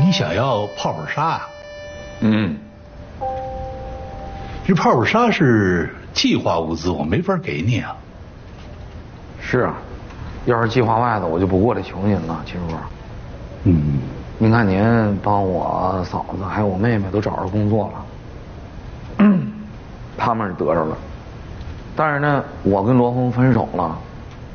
你想要泡泡纱啊？ 嗯， 这泡泡纱是计划物资，我没法给你啊。 是啊，要是计划外的，我就不过来求您了，秦叔。 嗯， 您看您帮我嫂子还有我妹妹都找着工作了，他们是得着了，但是呢，我跟罗峰分手了。